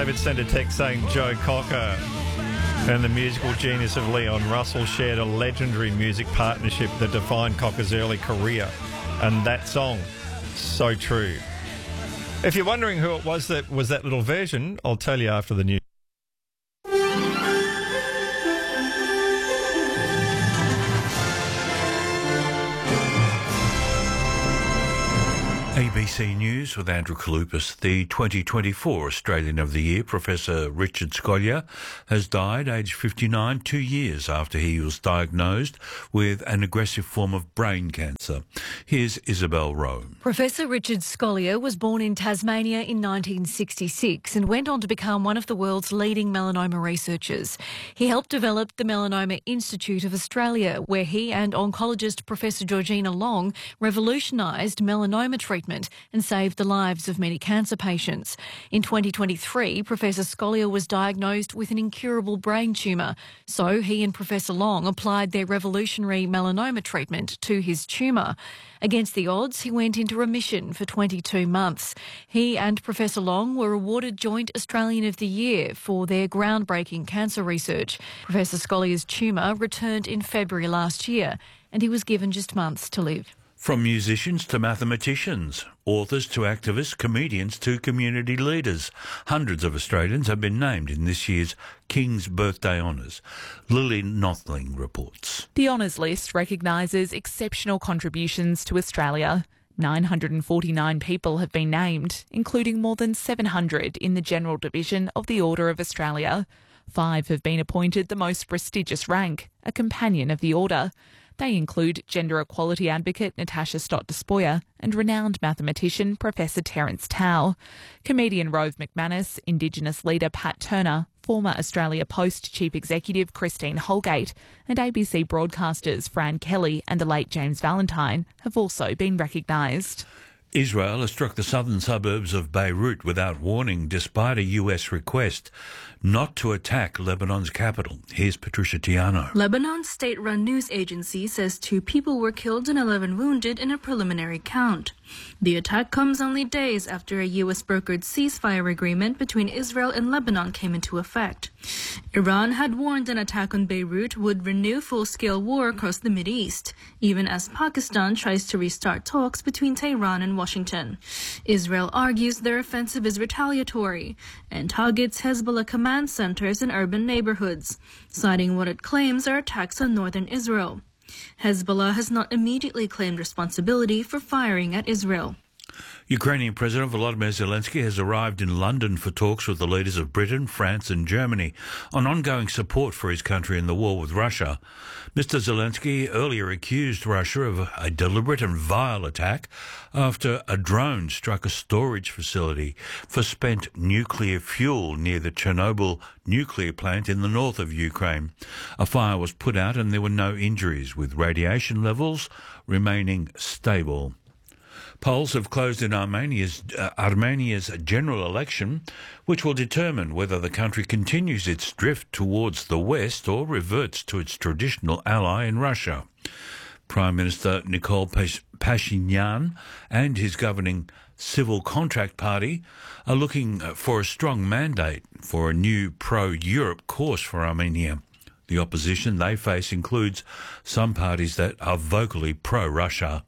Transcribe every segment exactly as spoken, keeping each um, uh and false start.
David sent a text saying Joe Cocker and the musical genius of Leon Russell shared a legendary music partnership that defined Cocker's early career. And that song, so true. If you're wondering who it was that was that little version, I'll tell you after the news. A B C News with Andrew Kalupas. The twenty twenty-four Australian of the Year, Professor Richard Scolia, has died aged fifty-nine, two years after he was diagnosed with an aggressive form of brain cancer. Here's Isabel Rowe. Professor Richard Scolia was born in Tasmania in nineteen sixty-six and went on to become one of the world's leading melanoma researchers. He helped develop the Melanoma Institute of Australia, where he and oncologist Professor Georgina Long revolutionised melanoma treatment and saved the lives of many cancer patients. In twenty twenty-three, Professor Scolia was diagnosed with an incurable brain tumour, so he and Professor Long applied their revolutionary melanoma treatment to his tumour. Against the odds, he went into remission for twenty-two months. He and Professor Long were awarded Joint Australian of the Year for their groundbreaking cancer research. Professor Scolia's tumour returned in February last year, and he was given just months to live. From musicians to mathematicians, authors to activists, comedians to community leaders, hundreds of Australians have been named in this year's King's Birthday Honours. Lily Nothling reports. The honours list recognises exceptional contributions to Australia. nine hundred forty-nine people have been named, including more than seven hundred in the General Division of the Order of Australia. Five have been appointed the most prestigious rank, a Companion of the Order. They include gender equality advocate Natasha Stott-Despoja and renowned mathematician Professor Terence Tao, comedian Rove McManus, Indigenous leader Pat Turner, former Australia Post Chief Executive Christine Holgate, and A B C broadcasters Fran Kelly and the late James Valentine have also been recognised. Israel has struck the southern suburbs of Beirut without warning, despite a U S request not to attack Lebanon's capital. Here's Patricia Tiano. Lebanon's state-run news agency says two people were killed and eleven wounded in a preliminary count. The attack comes only days after a U S-brokered ceasefire agreement between Israel and Lebanon came into effect. Iran had warned an attack on Beirut would renew full-scale war across the Mideast, even as Pakistan tries to restart talks between Tehran and Washington. Israel argues their offensive is retaliatory and targets Hezbollah command centers in urban neighborhoods, citing what it claims are attacks on northern Israel. Hezbollah has not immediately claimed responsibility for firing at Israel. Ukrainian President Volodymyr Zelensky has arrived in London for talks with the leaders of Britain, France and Germany on ongoing support for his country in the war with Russia. Mister Zelensky earlier accused Russia of a deliberate and vile attack after a drone struck a storage facility for spent nuclear fuel near the Chernobyl nuclear plant in the north of Ukraine. A fire was put out and there were no injuries, with radiation levels remaining stable. Polls have closed in Armenia's, uh, Armenia's general election, which will determine whether the country continues its drift towards the West or reverts to its traditional ally in Russia. Prime Minister Nikol Pashinyan and his governing Civil Contract Party are looking for a strong mandate for a new pro-Europe course for Armenia. The opposition they face includes some parties that are vocally pro-Russia.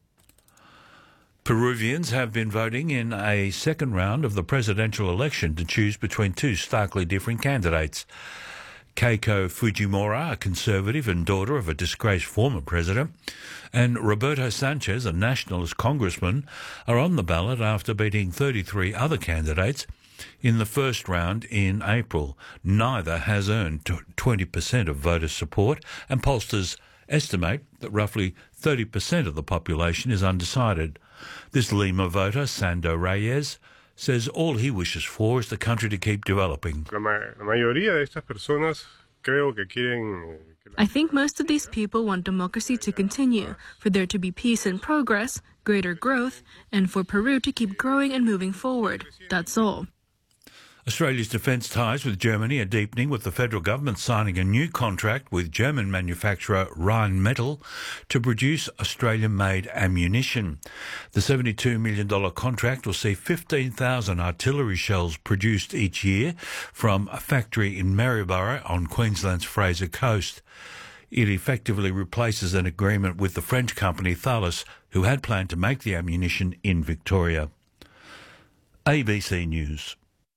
Peruvians have been voting in a second round of the presidential election to choose between two starkly different candidates. Keiko Fujimori, a conservative and daughter of a disgraced former president, and Roberto Sanchez, a nationalist congressman, are on the ballot after beating thirty-three other candidates in the first round in April. Neither has earned twenty percent of voters' support, and pollsters estimate that roughly thirty percent of the population is undecided. This Lima voter, Sando Reyes, says all he wishes for is the country to keep developing. I think most of these people want democracy to continue, for there to be peace and progress, greater growth, and for Peru to keep growing and moving forward. That's all. Australia's defence ties with Germany are deepening, with the federal government signing a new contract with German manufacturer Rheinmetall to produce Australian-made ammunition. The seventy-two million dollars contract will see fifteen thousand artillery shells produced each year from a factory in Maryborough on Queensland's Fraser Coast. It effectively replaces an agreement with the French company Thales, who had planned to make the ammunition in Victoria. A B C News.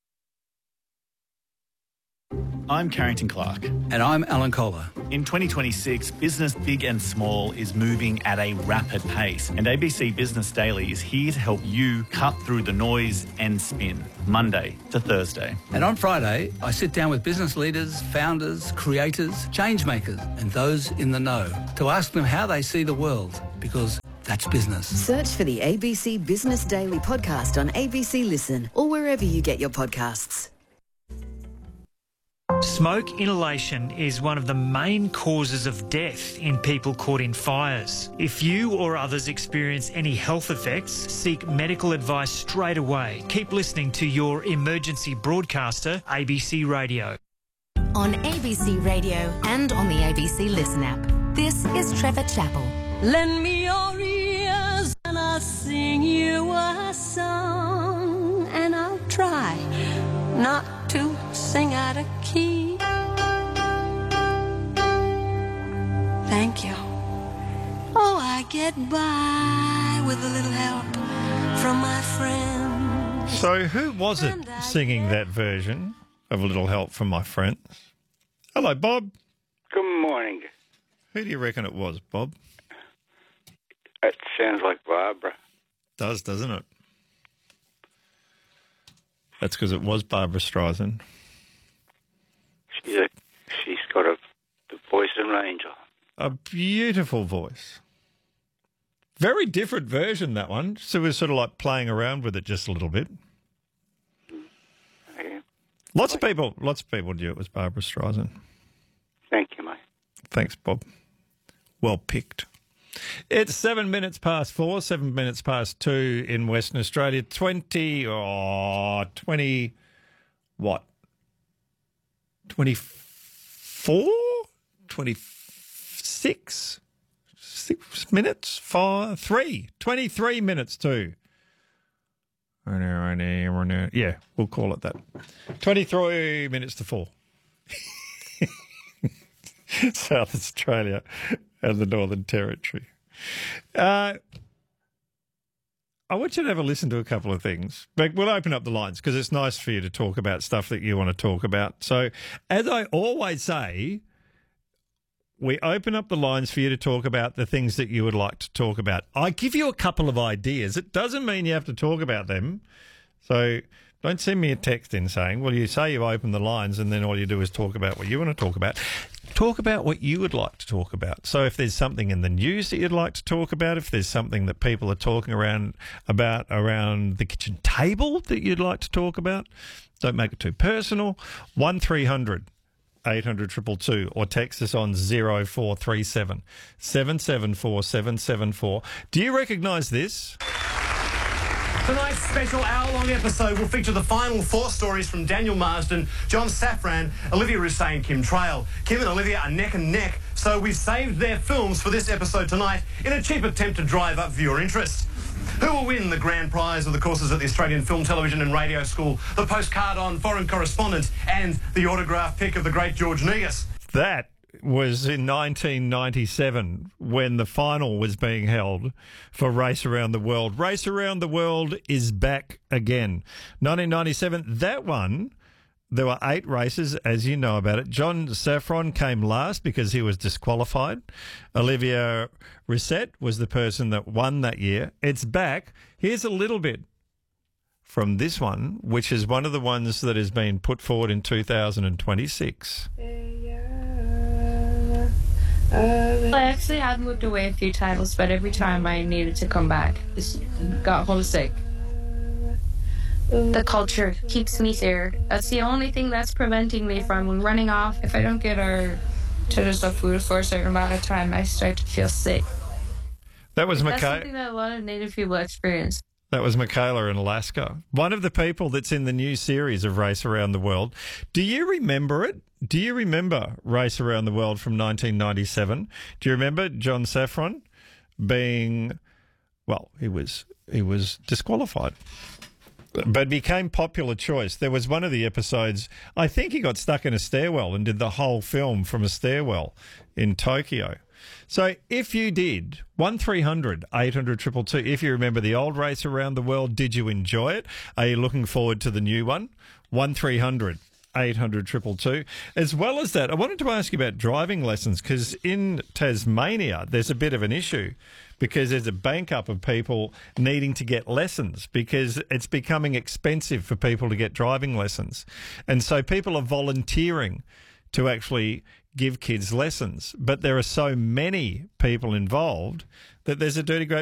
I'm Carrington Clark. And I'm Alan Kohler. In twenty twenty-six, business big and small is moving at a rapid pace, and A B C Business Daily is here to help you cut through the noise and spin, Monday to Thursday. And on Friday, I sit down with business leaders, founders, creators, change makers, and those in the know to ask them how they see the world, because that's business. Search for the A B C Business Daily podcast on A B C Listen or wherever you get your podcasts. Smoke inhalation is one of the main causes of death in people caught in fires. If you or others experience any health effects, seek medical advice straight away. Keep listening to your emergency broadcaster, A B C Radio. On A B C Radio and on the A B C Listen app, this is Trevor Chappell. Lend me your ears and I'll sing you a song, and I'll try not to sing out of key. Thank you. Oh, I get by with a little help from my friends. So who was it singing that version of A Little Help from My Friends? Hello, Bob. Good morning. Who do you reckon it was, Bob? It sounds like Barbara. Does, doesn't it? That's because it was Barbara Streisand. She's a, she's got a the voice of an angel. A beautiful voice. Very different version, that one. So we're sort of like playing around with it just a little bit. Yeah. Lots of people, lots of people knew it was Barbara Streisand. Thank you, mate. Thanks, Bob. Well picked. It's seven minutes past four, seven minutes past two in Western Australia. Twenty, oh, twenty, what? Twenty-four, twenty-six, six minutes, four, three, twenty-three minutes to. Yeah, we'll call it that. Twenty-three minutes to four. South Australia and the Northern Territory. Uh, I want you to have a listen to a couple of things. But we'll open up the lines because it's nice for you to talk about stuff that you want to talk about. So, as I always say, we open up the lines for you to talk about the things that you would like to talk about. I give you a couple of ideas. It doesn't mean you have to talk about them. So don't send me a text in saying, well, you say you open the lines and then all you do is talk about what you want to talk about. Talk about what you would like to talk about. So if there's something in the news that you'd like to talk about, if there's something that people are talking around about around the kitchen table that you'd like to talk about, don't make it too personal. one three hundred eight hundred two two two or text us on zero four three seven seven seven four seven seven four. Do you recognise this? Tonight's special hour-long episode will feature the final four stories from Daniel Marsden, John Safran, Olivia Rousset and Kim Trail. Kim and Olivia are neck and neck, so we've saved their films for this episode tonight in a cheap attempt to drive up viewer interest. Who will win the grand prize of the courses at the Australian Film, Television and Radio School, the postcard on foreign correspondent and the autograph pick of the great George Negus? That was in nineteen ninety-seven when the final was being held for Race Around the World. Race Around the World is back again. nineteen ninety-seven, that one, there were eight races, as you know about it. John Safran came last because he was disqualified. Olivia Rousset was the person that won that year. It's back. Here's a little bit from this one, which is one of the ones that has been put forward in two thousand twenty-six. I actually had moved away a few titles, but every time I needed to come back, just got homesick. The culture keeps me here. That's the only thing that's preventing me from running off. If I don't get our to of food for a certain amount of time, I start to feel sick. That was That's Mackay. something that a lot of Native people experience. That was Michaela in Alaska. One of the people that's in the new series of Race Around the World. Do you remember it? Do you remember Race Around the World from nineteen ninety-seven? Do you remember John Safran being, well, he was he was disqualified, but became popular choice. There was one of the episodes, I think he got stuck in a stairwell and did the whole film from a stairwell in Tokyo. So if you did, one three hundred eight hundred two two two, if you remember the old Race Around the World, did you enjoy it? Are you looking forward to the new one? one three hundred eight hundred two two two. As well as that, I wanted to ask you about driving lessons, because in Tasmania there's a bit of an issue because there's a bank up of people needing to get lessons because it's becoming expensive for people to get driving lessons. And so people are volunteering to actually give kids lessons. But there are so many people involved that there's a dirty great